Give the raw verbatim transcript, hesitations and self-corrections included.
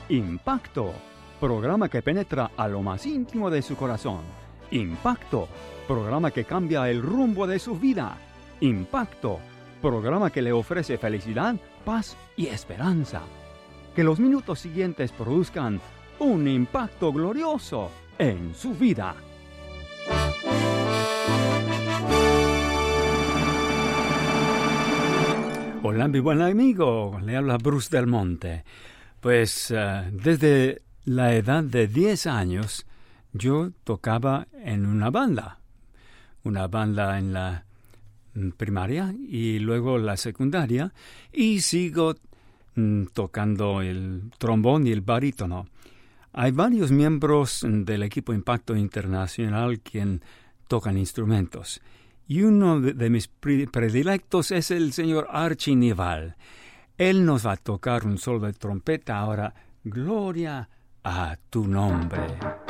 Impacto, programa que penetra a lo más íntimo de su corazón. Impacto, programa que cambia el rumbo de su vida. Impacto, programa que le ofrece felicidad, paz y esperanza. Que los minutos siguientes produzcan un impacto glorioso en su vida. Hola, mi buen amigo, le habla Bruce Del Monte. Pues uh, desde la edad de diez años yo tocaba en una banda, una banda en la primaria y luego la secundaria, y sigo mm, tocando el trombón y el barítono. Hay varios miembros del equipo Impacto Internacional quien tocan instrumentos. Y uno de, de mis predilectos es el señor Archie Nival. Él nos va a tocar un solo de trompeta ahora. Gloria a tu nombre.